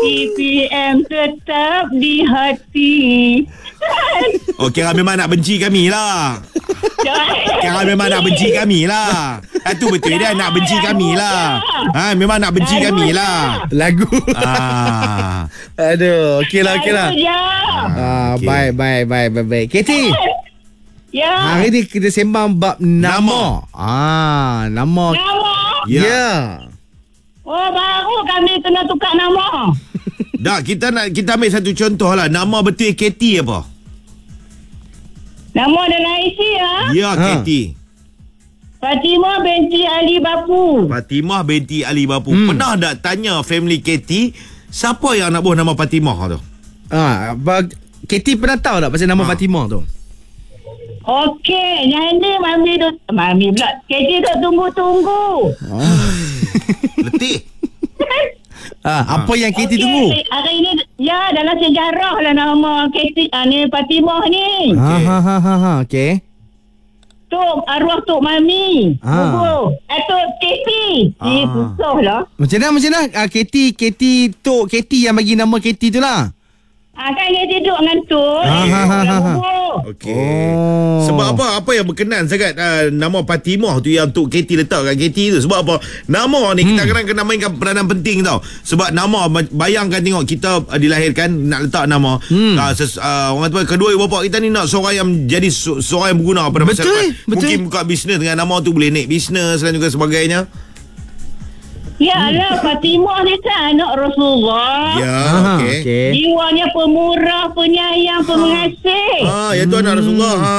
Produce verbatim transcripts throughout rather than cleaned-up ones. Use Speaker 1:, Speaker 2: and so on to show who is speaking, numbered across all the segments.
Speaker 1: T P M tetap di hati.
Speaker 2: Oh, kira memang nak benci kami lah. Kira memang nak benci kami lah. Itu betul dia, nak benci kami lah. Ha, memang nak benci kami lah.
Speaker 3: Lagu.
Speaker 2: Ah.
Speaker 3: Aduh, okey lah, okey lah. Ah,
Speaker 2: Okey.
Speaker 3: baik, baik, baik, baik, baik. Katie,
Speaker 1: Ya.
Speaker 3: hari ni kita sembang bab nama. Ah, nama.
Speaker 1: Nama.
Speaker 3: Ya. Yeah.
Speaker 1: Oh, baru kami kena tukar nama.
Speaker 2: Dah, kita nak kita ambil satu contoh lah. Nama betul Katie apa?
Speaker 1: Nama dalam I C ya.
Speaker 2: Ya,
Speaker 3: Ha.
Speaker 2: Katie.
Speaker 1: Fatimah binti Ali Bapu.
Speaker 2: Fatimah binti Ali Bapu.
Speaker 3: Hmm.
Speaker 2: Pernah tak tanya family Katie, siapa yang nak buat nama Fatimah tu?
Speaker 3: Ah, bag, Katie pernah tahu tak pasal nama
Speaker 2: Ha.
Speaker 3: Fatimah tu?
Speaker 1: Okey, jadi Mami tu, Mami pula. Katie tu tunggu-tunggu.
Speaker 2: Letih.
Speaker 3: Ah, apa yang Katie tunggu?
Speaker 1: Hari ini, ya dalam sejarah lah nama Katie, ah, ni Fatimah ni.
Speaker 3: Ha ha ha ha ha, okey.
Speaker 1: Tok, arwah Tok Mami.
Speaker 3: Ah.
Speaker 1: Tunggu. Eh, Tok Katie.
Speaker 2: Ah.
Speaker 1: Eh, susah lah.
Speaker 3: Macam mana, macam mana? Ah, Katie, Katie, Tok Katie yang bagi nama Katie tu lah.
Speaker 1: Ah, kan dia duduk dengan Tok.
Speaker 3: Ah, ha, ha, ha, ha.
Speaker 2: Okey.
Speaker 3: Oh.
Speaker 2: Sebab apa? Apa yang berkenan sangat uh, nama Fatimah tu yang Tok Katie letak kat Katie tu? Sebab apa? Nama ni hmm. kita kadang kena mainkan peranan penting tau. Sebab nama, bayangkan tengok kita uh, dilahirkan nak letak nama. Hmm. Uh, ses, uh, orang tua kedua ibu bapa kita ni nak seorang yang jadi se- seorang yang berguna pada
Speaker 3: Betul,
Speaker 2: masyarakat.
Speaker 3: betul.
Speaker 2: Mungkin buka bisnes dengan nama tu boleh naik bisnes dan juga sebagainya.
Speaker 1: Ya lah, Fatimah ni kan anak Rasulullah.
Speaker 2: Ya,
Speaker 3: Ah,
Speaker 2: okey.
Speaker 3: okey.
Speaker 1: Jiwanya pemurah, penyayang, pengasih.
Speaker 2: Ah, ya tu anak Rasulullah. Ha.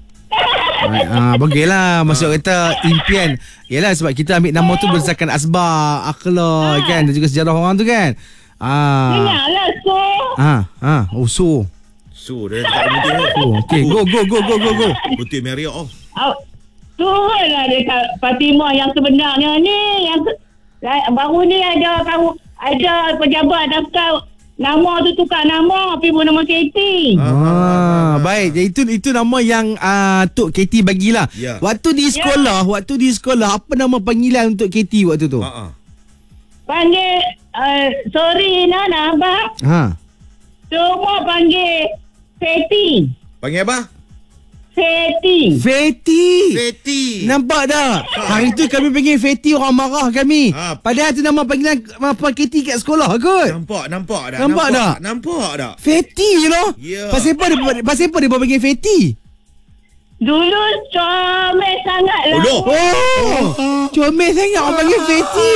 Speaker 3: Ah, bagilah maksud kata impian. Yalah sebab kita ambil nama tu berdasarkan asbab, akhlak kan dan juga sejarah orang tu kan. Ah.
Speaker 1: Ingatlah, so.
Speaker 3: Ah, ah, oh so.
Speaker 2: So, dia tak betul.
Speaker 3: Oh, okey, go go go go go go.
Speaker 2: Betul Maria off.
Speaker 1: Oh, turunlah dekat Fatimah yang sebenarnya ni. Yang se- baru ni ada kamu, ada pejabat daftar nama tu tukar nama, pergi buat nama Katie.
Speaker 3: Ah, baik. Jadi itu itu nama yang uh, Tok Katie bagilah.
Speaker 2: Ya.
Speaker 3: Waktu di sekolah, ya. waktu di sekolah apa nama panggilan untuk Katie waktu tu?
Speaker 2: Ha ah.
Speaker 1: Panggil, uh, sorry Nana, abang.
Speaker 3: Ha.
Speaker 1: Semua panggil Katie.
Speaker 2: Panggil apa?
Speaker 1: Katie.
Speaker 3: Feti.
Speaker 2: Betty.
Speaker 3: Nampak tak? Hari tu kami panggil Feti, orang marah kami.
Speaker 2: Ha.
Speaker 3: Padahal tu nama panggilan apa Katie kat sekolah kot.
Speaker 2: Nampak, nampak dah.
Speaker 3: Nampak tak?
Speaker 2: Nampak tak?
Speaker 3: Feti je lah.
Speaker 2: Ya.
Speaker 3: Pasal apa dia pasal apa dia buat panggil Feti?
Speaker 1: Dulu comel sangat lah.
Speaker 2: Oh, doh.
Speaker 3: Oh, comel sangat orang panggil Feti.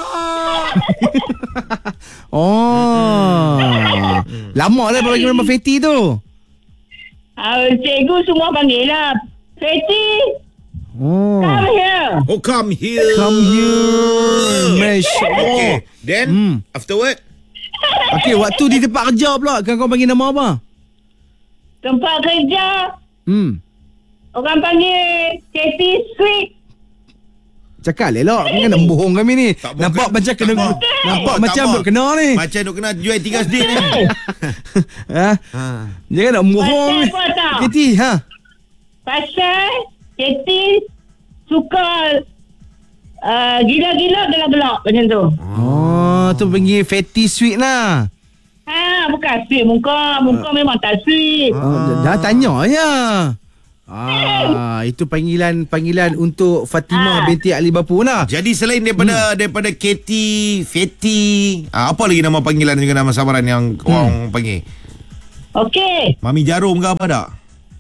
Speaker 3: Oh. Lama dah panggil nama Feti tu.
Speaker 1: Uh, cikgu semua panggil lah. Katie,
Speaker 3: Oh.
Speaker 1: come here.
Speaker 2: Oh, come here.
Speaker 3: Come here. Masya Allah.
Speaker 2: Okay. Then,
Speaker 3: Hmm.
Speaker 2: afterward?
Speaker 3: Okey, waktu di tempat kerja pula, kan kau panggil nama apa?
Speaker 1: Tempat kerja,
Speaker 3: Hmm.
Speaker 1: orang panggil Katie Sweet.
Speaker 3: Cakap elok, kan nak bohong kami ni.
Speaker 2: Tak
Speaker 3: Nampak
Speaker 2: bohong.
Speaker 3: macam
Speaker 2: Tak
Speaker 3: kena
Speaker 2: bohong.
Speaker 3: nampak
Speaker 2: Tak
Speaker 3: macam
Speaker 2: bohong.
Speaker 3: duk kena ni.
Speaker 2: Macam duk kena jual tiga sedih ni.
Speaker 3: Ha?
Speaker 2: Ha.
Speaker 3: Jangan nak bohong.
Speaker 1: Pasal apa tau?
Speaker 3: Katie, ha?
Speaker 1: Pasal Katie suka uh, gila-gila gelak-gelak macam tu.
Speaker 3: Oh, tu panggil Fatty Sweet lah.
Speaker 1: Ha, bukan sweet muka. Muka memang tak sweet.
Speaker 3: Oh, dah tanya ya. Ah, itu panggilan panggilan untuk Fatimah
Speaker 1: Ah.
Speaker 3: binti Ali Bapu lah.
Speaker 2: Jadi selain daripada hmm. daripada Katie, Fatty, ah, apa lagi nama panggilan juga nama samaran yang hmm. orang panggil?
Speaker 1: Okey.
Speaker 2: Mami Jarum ke apa tak?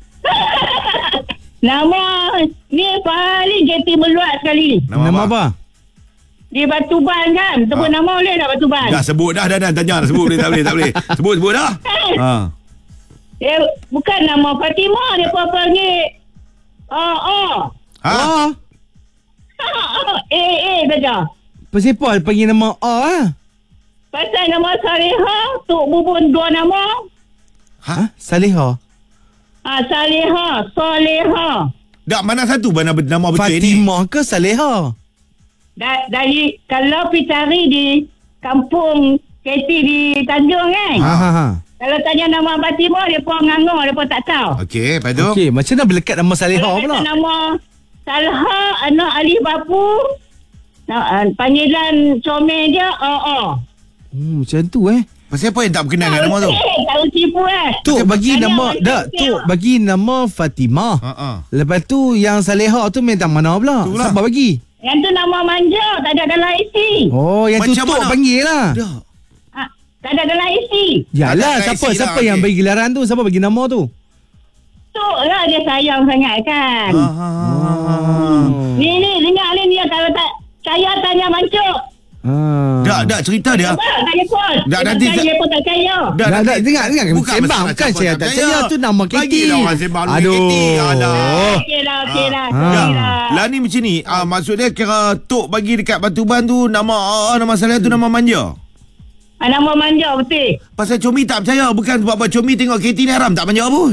Speaker 1: Nama ni paling Katie meluat sekali.
Speaker 3: Nama, Nama apa?
Speaker 1: Di Batuban kan. Sebut
Speaker 2: Ah.
Speaker 1: nama boleh tak Batuban?
Speaker 2: Dah sebut dah dah dah tanya dah sebut boleh tak boleh tak boleh. Sebut sebut dah. Ha.
Speaker 1: Dia bukan nama Fatimah. Dia pun panggil Oh, oh.
Speaker 2: Ha.
Speaker 3: Oh,
Speaker 1: Eh, eh saja.
Speaker 3: pasal apa panggil nama A lah?
Speaker 1: Pasal nama Salihah, Tok Bubun dua nama.
Speaker 3: Ha? Salihah.
Speaker 1: Ah, Salihah, Salihah.
Speaker 2: Dak mana satu mana nama betul ni?
Speaker 3: Fatimah ke Salihah?
Speaker 1: Da, dari kalau pergi cari di kampung Katie di Tanjung kan.
Speaker 3: Ha ha ha.
Speaker 1: Kalau tanya nama Fatimah, dia pun nganggur, dia pun tak tahu.
Speaker 2: Okey, lepas tu?
Speaker 3: Okey, macam mana berlekat nama Salihah
Speaker 1: Kalau
Speaker 3: pula?
Speaker 1: kata nama Salha, anak Ali Bapu, nah, uh, panggilan comel dia, oh, oh.
Speaker 3: Hmm, macam tu eh.
Speaker 2: Pasal apa yang tak berkenan dengan nama tu?
Speaker 1: Eh, tak tipu eh.
Speaker 3: Tu bagi
Speaker 1: Tanya
Speaker 3: nama
Speaker 1: orang
Speaker 3: dak
Speaker 1: kecil.
Speaker 3: tu bagi nama Fatimah.
Speaker 2: Ha ah.
Speaker 3: Lepas tu yang Salehah tu minta mana pula?
Speaker 2: Itulah.
Speaker 3: Siapa bagi?
Speaker 1: Yang tu nama manja, tak ada dalam I C.
Speaker 3: Oh, yang tu
Speaker 2: Macam
Speaker 3: Tok
Speaker 2: mana?
Speaker 3: panggil lah.
Speaker 2: Dah.
Speaker 1: Ha, tak ada dalam I C.
Speaker 3: Yalah,
Speaker 2: Tak ada
Speaker 3: siapa
Speaker 2: I C lah,
Speaker 3: siapa
Speaker 2: okey.
Speaker 3: yang bagi gelaran tu? Siapa bagi nama tu?
Speaker 1: Tu lah dia sayang sangat kan.
Speaker 2: Ha ha.
Speaker 3: Oh.
Speaker 1: Ni ni dengar ni dia kalau tak saya tanya mancuk.
Speaker 3: Ah.
Speaker 2: Dak dak cerita dia.
Speaker 1: Apa tak ikut?
Speaker 2: Dak,
Speaker 1: Dia
Speaker 2: nanti
Speaker 1: tak saya
Speaker 2: sa-
Speaker 1: pun tak percaya.
Speaker 2: Dah,
Speaker 3: Dah, dah, dengar, dengar. Sembang,
Speaker 2: masalah
Speaker 3: bukan
Speaker 2: siapa
Speaker 3: saya tak percaya. Tu nama Katie.
Speaker 2: Bagilah orang sembang nama
Speaker 3: Aduh.
Speaker 2: Katie. Alah.
Speaker 1: Okey lah, okey lah.
Speaker 3: Ah.
Speaker 1: Okey
Speaker 2: Ya.
Speaker 1: lah.
Speaker 2: Lah ni macam ni. Ah, maksud dia kira Tok bagi dekat Batuban tu nama ah, nama Saleh tu nama manja.
Speaker 1: Ah, nama manja betul.
Speaker 2: Pasal Comi tak percaya. Bukan sebab apa Comi tengok Katie ni haram tak manja pun.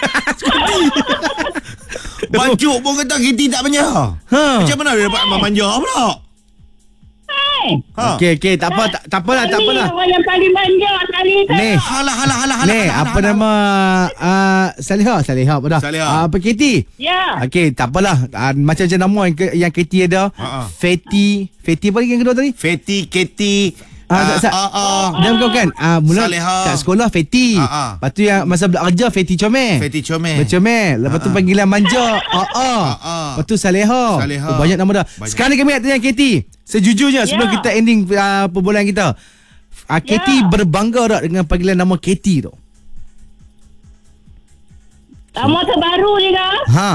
Speaker 2: Bancuk pun kata Katie tak manja.
Speaker 3: Ha.
Speaker 2: Macam mana dia dapat nama manja pula?
Speaker 1: Hai.
Speaker 2: Ha.
Speaker 3: Okey, okey. Tak apa, tak, tak apalah, tak apalah.
Speaker 1: Ni orang yang paling manja sekali tu.
Speaker 3: Ni.
Speaker 2: Halah halah halah halah.
Speaker 3: Ni,
Speaker 2: halah,
Speaker 3: apa
Speaker 2: halah.
Speaker 3: nama uh, Salehah, Salehah apa dah?
Speaker 2: Salehah.
Speaker 3: Uh, apa Katie?
Speaker 1: Ya.
Speaker 3: Okey, tak apalah. Uh, macam-macam nama yang, ke- yang Katie ada.
Speaker 2: Ha, ha.
Speaker 3: Feti, Feti apa lagi yang kedua tadi?
Speaker 2: Feti, Katie.
Speaker 3: Ah, tak, tak.
Speaker 2: ah, ah.
Speaker 3: Dia bukan kan? Ah, mula
Speaker 2: Salehah.
Speaker 3: kat sekolah Feti.
Speaker 2: Ah, ah.
Speaker 3: Lepas tu yang masa belah kerja Feti Comel.
Speaker 2: Feti Comel.
Speaker 3: Bercomel. Lepas tu panggilan manja. Ah ah.
Speaker 2: Ah, ah.
Speaker 3: Lepas tu Salehah.
Speaker 2: Salehah.
Speaker 3: Oh, banyak nama dah.
Speaker 2: Banyak.
Speaker 3: Sekarang ni kami nak tanya Katie. Sejujurnya sebelum
Speaker 1: Ya.
Speaker 3: kita ending uh, perbualan kita. Uh, Katie
Speaker 1: Ya.
Speaker 3: berbangga tak dengan panggilan nama Katie tu?
Speaker 1: Nama terbaru ni kan.
Speaker 3: Ha.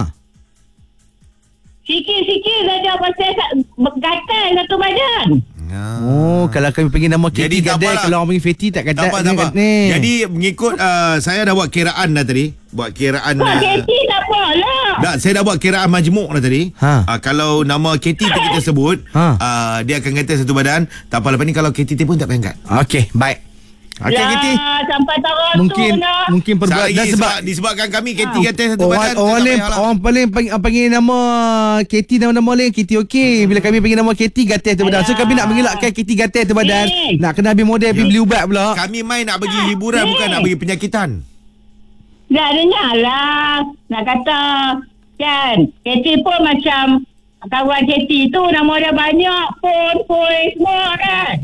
Speaker 1: Sikit-sikit saja pasal sa- gatal satu badan.
Speaker 3: Oh, kalau kami panggil nama
Speaker 2: Jadi
Speaker 3: Katie
Speaker 2: tak
Speaker 3: gadai,
Speaker 2: apalah.
Speaker 3: kalau orang panggil Feti tak
Speaker 2: Tak
Speaker 3: gadai.
Speaker 2: apa, tak apa.
Speaker 3: Ni.
Speaker 2: Jadi mengikut uh, saya dah buat kiraan dah tadi. Buat kiraan.
Speaker 1: Kak
Speaker 2: Uh,
Speaker 1: Katie tak apa lah.
Speaker 2: dah, saya dah buat kiraan majmuk dah tadi.
Speaker 3: Ha.
Speaker 2: Uh, kalau nama Katie tu kita sebut,
Speaker 3: Ha.
Speaker 2: uh, dia akan kata satu badan. Tak apa, lepas ni kalau Katie pun tak payah angkat.
Speaker 3: Okey, baik. Okey
Speaker 1: Lah,
Speaker 3: Katie.
Speaker 1: sampai taruh
Speaker 3: Mungkin
Speaker 1: tu lah.
Speaker 3: mungkin perbuatan
Speaker 2: Lagi
Speaker 3: dan
Speaker 2: sebab,
Speaker 3: sebab
Speaker 2: disebabkan kami Katie kata satu
Speaker 3: orang
Speaker 2: badan.
Speaker 3: orang
Speaker 2: tak
Speaker 3: lain
Speaker 2: payahlah.
Speaker 3: orang paling panggil, panggil nama Katie nama-nama lain Katie okey. Bila kami panggil nama Katie gatal tu badan. So
Speaker 1: Alah.
Speaker 3: kami nak mengelakkan Katie gatal tu badan.
Speaker 1: Eh.
Speaker 3: Nak kena habis model pergi beli ubat pula.
Speaker 2: Kami main nak bagi hiburan, bukan nak bagi penyakitan.
Speaker 1: Dah dengar lah. Nak kata kan, Katie pun macam kawan Katie tu nama dia banyak pun pun semua kan.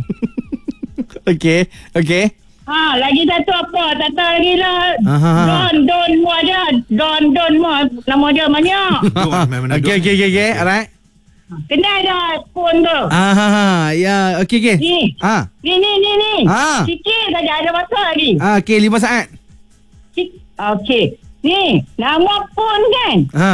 Speaker 3: Okey, okey.
Speaker 1: Ha, lagi satu apa? Tak tahu lagi lah.
Speaker 3: Aha.
Speaker 1: Don, Don Mua je. Don, Don Mua. Nama dia banyak.
Speaker 2: Duk, main mana
Speaker 3: Okey
Speaker 2: duk.
Speaker 3: okey okey okey. Alright.
Speaker 1: Kenal dah pun tu.
Speaker 3: Ah ha ha. Ya, okey okey.
Speaker 1: Ni.
Speaker 3: Ah.
Speaker 1: Ni, ni, ni, ni.
Speaker 3: Ha.
Speaker 1: Sikit saja ada masa lagi.
Speaker 3: Ah okey lima saat.
Speaker 1: Sik- Okey. Ni, nama pun kan.
Speaker 3: Ha.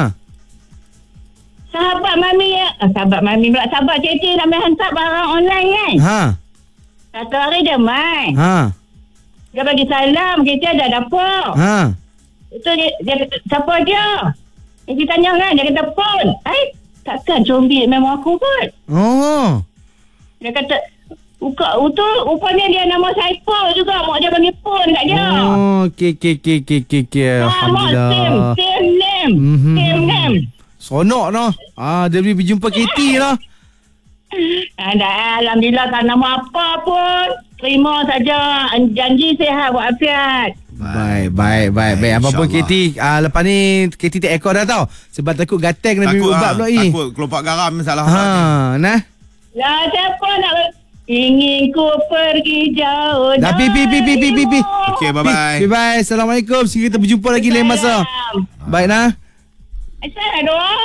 Speaker 1: Sahabat Mami. Ah, sahabat Mami pula. Sahabat Cik nak main hantar barang online kan.
Speaker 3: Ha.
Speaker 1: Satu hari dia main.
Speaker 3: Ha.
Speaker 1: Dia bagi salam. Kita ada dapur.
Speaker 3: Ha.
Speaker 1: Itu dia, dia kata, siapa dia? Dia tanya kan. Dia kata pun. Eh, takkan combi memang aku kot.
Speaker 3: Oh.
Speaker 1: Dia kata, Uka, itu rupanya dia nama Saiful juga. Mak dia panggil pun kat dia.
Speaker 3: Oh, okey okey okey okey okey. okey.
Speaker 1: Ah, mak
Speaker 3: Alhamdulillah.
Speaker 1: same, same name.
Speaker 3: Mhm.
Speaker 1: Same name.
Speaker 3: Sonok noh. Ah, dia boleh berjumpa Katie lah.
Speaker 1: Ah, dah, Alhamdulillah tak nama apa pun. Terima saja. Janji sihat walafiat.
Speaker 3: Baik, baik, baik, baik. Apa pun
Speaker 2: InsyaAllah.
Speaker 3: Katie, uh, lepas ni Katie tak ekor dah tau. Sebab takut gatal kena minum
Speaker 2: Takut,
Speaker 3: ubat
Speaker 2: ah,
Speaker 3: pula ni.
Speaker 2: takut kelopak garam salah.
Speaker 3: Ha, nah.
Speaker 1: Lah, siapa nak... Ingin ku pergi jauh.
Speaker 3: Dah, pi, pi, pi, pi, pi, pi, pi.
Speaker 2: Okey, bye-bye.
Speaker 3: Bye bye. Assalamualaikum. Sehingga kita berjumpa lagi lain masa. Baik nah.
Speaker 1: Asal doa.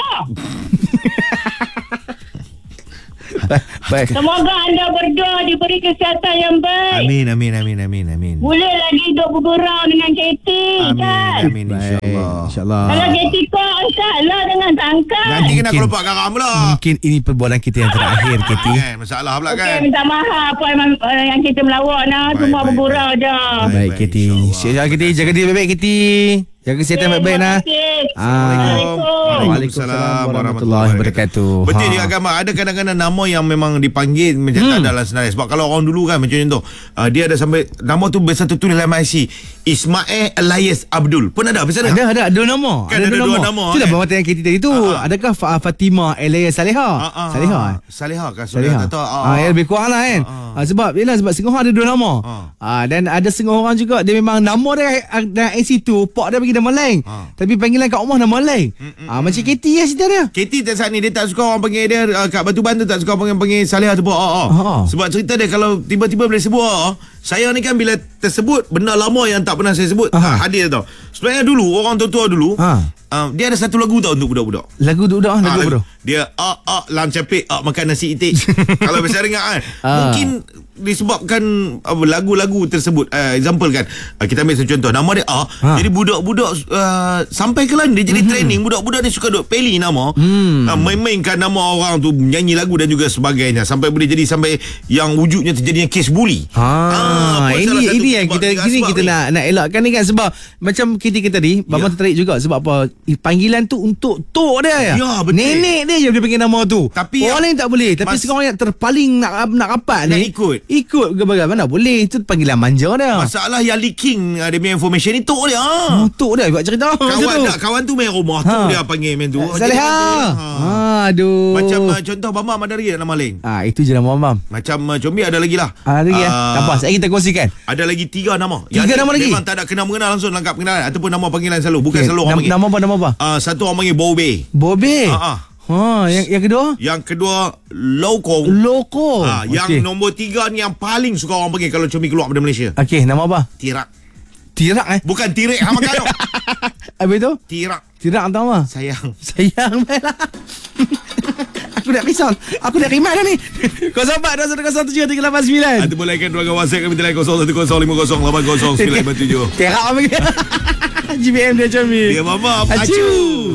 Speaker 3: Baik.
Speaker 1: Semoga anda berdua diberi kesihatan yang baik.
Speaker 2: Amin, amin, amin, amin, amin.
Speaker 1: Boleh lagi duduk bergurau dengan Katie kan.
Speaker 2: Amin, amin,
Speaker 3: Baik.
Speaker 2: insyaAllah.
Speaker 3: InsyaAllah.
Speaker 1: Kalau Katie kau angkat lah dengan tak angkat.
Speaker 2: Nanti kena
Speaker 3: Mungkin-
Speaker 2: kelopak garam pula.
Speaker 3: Mungkin ini perbualan kita yang terakhir, Katie.
Speaker 2: Kan, masalah pula
Speaker 1: Okey,
Speaker 2: kan.
Speaker 1: minta maaf apa yang, uh, yang kita melawak nah.
Speaker 2: Baik,
Speaker 1: Semua
Speaker 2: baik,
Speaker 1: bergurau
Speaker 2: baik.
Speaker 1: je.
Speaker 2: Baik,
Speaker 3: Baik,
Speaker 2: baik,
Speaker 3: Katie.
Speaker 2: insyaAllah.
Speaker 3: Siap Katie. Jaga diri baik-baik, Katie. Jaga kesihatan
Speaker 1: Okey,
Speaker 3: baik-baik nah.
Speaker 1: terima kasih.
Speaker 3: Ah.
Speaker 2: Waalaikumsalam
Speaker 3: warahmatullahi wabarakatuh.
Speaker 2: Betul
Speaker 3: Ha.
Speaker 2: juga Gamal. Ada kadang-kadang nama yang memang dipanggil macam
Speaker 3: Hmm.
Speaker 2: tak adalah senarai. Sebab kalau orang dulu kan macam contoh, uh, dia ada sampai nama tu biasa tertulis dalam I C. Ismail Elias Abdul. Pun ada biasa
Speaker 3: Ada, ada dua nama.
Speaker 2: Kan ada dua nama,
Speaker 3: Itulah
Speaker 2: kan?
Speaker 3: perbuatan yang Katie tadi tu.
Speaker 2: Ah, ah.
Speaker 3: Adakah Fa- Fatimah Elias Salehah?
Speaker 2: Ah, ah,
Speaker 3: Salehah.
Speaker 2: ah.
Speaker 3: eh?
Speaker 2: Salehah kan
Speaker 3: Salehah.
Speaker 2: Salehah. Tak tahu.
Speaker 3: Ah, ya lebih kurang lah kan.
Speaker 2: Ah,
Speaker 3: Ah, sebab yelah sebab setengah ada dua nama.
Speaker 2: Ah.
Speaker 3: Ah, dan ada setengah orang juga dia memang nama dia ah, dalam I C tu pak dia bagi nama lain.
Speaker 2: Ah.
Speaker 3: Tapi panggilan kat rumah nama lain. Ah, macam Katie lah cerita dia.
Speaker 2: Katie tak saat ni dia tak suka orang panggil dia uh, kat Batuban tu tak suka orang panggil Salehah tu. Oh, oh.
Speaker 3: Ah.
Speaker 2: Sebab cerita dia kalau tiba-tiba boleh sebut oh, Saya ni kan bila tersebut benda lama yang tak pernah saya sebut,
Speaker 3: Aha.
Speaker 2: hadir tau. Sebenarnya dulu orang tua-tua dulu,
Speaker 3: Ha.
Speaker 2: uh, dia ada satu lagu tau untuk budak-budak.
Speaker 3: Lagu duduk ah,
Speaker 2: Ah,
Speaker 3: lagu bro.
Speaker 2: Dia ah ah lam capek ah makan nasi itik. Kalau biasa dengar kan.
Speaker 3: Ah.
Speaker 2: Mungkin disebabkan uh, lagu-lagu tersebut. Uh, example kan. Uh, kita ambil satu contoh. Nama dia ah.
Speaker 3: Ha.
Speaker 2: Jadi budak-budak uh, sampai ke lain dia jadi mm-hmm. training. Budak-budak ni suka duk peli nama.
Speaker 3: Hmm.
Speaker 2: Uh, main-mainkan nama orang tu, nyanyi lagu dan juga sebagainya. Sampai boleh jadi sampai yang wujudnya terjadinya kes buli.
Speaker 3: Ha,
Speaker 2: pun
Speaker 3: ini
Speaker 2: salah satu
Speaker 3: ini yang
Speaker 2: sebab
Speaker 3: kita
Speaker 2: tiga
Speaker 3: gini
Speaker 2: sebab
Speaker 3: kita
Speaker 2: ni.
Speaker 3: nak nak elakkan ni kan, sebab macam ketika tadi Bambang
Speaker 2: Ya.
Speaker 3: tertarik juga sebab apa? Eh, panggilan tu untuk tok dia.
Speaker 2: Ya, betul.
Speaker 3: Nenek dia je boleh panggil nama tu.
Speaker 2: Tapi
Speaker 3: orang
Speaker 2: yang-
Speaker 3: lain tak boleh. Tapi
Speaker 2: Mas-
Speaker 3: sekarang yang terpaling nak nak rapat
Speaker 2: Nak
Speaker 3: ni
Speaker 2: ikut.
Speaker 3: Ikut ke bagaimana boleh. Itu panggilan manja dia.
Speaker 2: Masalah yang leaking uh, dia punya information ni tok dia. Ha.
Speaker 3: Oh, tok dia buat cerita macam
Speaker 2: Kawan
Speaker 3: tu.
Speaker 2: tak, kawan tu main rumah tu
Speaker 3: Ha.
Speaker 2: dia panggil main tu.
Speaker 3: Saleh.
Speaker 2: Jadi
Speaker 3: Ha.
Speaker 2: main tu lah. Ha.
Speaker 3: Aduh.
Speaker 2: Macam uh, contoh Bambang Madari ada nama lain.
Speaker 3: Ah, itu je nama Bambang.
Speaker 2: Macam uh, Combi ada lagi lah.
Speaker 3: Ah, lagi ya.
Speaker 2: Ah,
Speaker 3: Tak apa, saya kita kongsikan.
Speaker 2: Ada lagi tiga nama.
Speaker 3: Tiga
Speaker 2: Yang
Speaker 3: nama
Speaker 2: ni
Speaker 3: lagi?
Speaker 2: Memang tak ada kena mengenal langsung, lengkap kenalan ataupun nama panggilan selalu. Bukan
Speaker 3: Okay,
Speaker 2: selalu orang
Speaker 3: nama,
Speaker 2: panggil.
Speaker 3: nama apa nama apa?
Speaker 2: Uh, satu orang panggil Bobe.
Speaker 3: Bobe.
Speaker 2: Ha ah.
Speaker 3: Ha, yang yang kedua?
Speaker 2: Yang kedua Lokong.
Speaker 3: Loko.
Speaker 2: Ah, yang
Speaker 3: Okey.
Speaker 2: nombor tiga ni yang paling suka orang panggil kalau Combi keluar dari Malaysia.
Speaker 3: Okey, nama apa?
Speaker 2: Tirak.
Speaker 3: Tirak eh.
Speaker 2: Bukan tirik hama kalau.
Speaker 3: Habis tu?
Speaker 2: Tirak.
Speaker 3: Tirak atau apa?
Speaker 2: Sayang.
Speaker 3: Sayang baiklah. Aku nak risau. Aku nak rimat dah ni. kosong empat dua satu kosong tujuh tiga lapan sembilan.
Speaker 2: Atau bolehkan ruangan WhatsApp kami telah kosong satu kosong lima kosong lapan kosong sembilan tujuh.
Speaker 3: Tirak apa lagi? G B M dia Combi.
Speaker 2: Dia mama
Speaker 3: Acu.
Speaker 2: acu.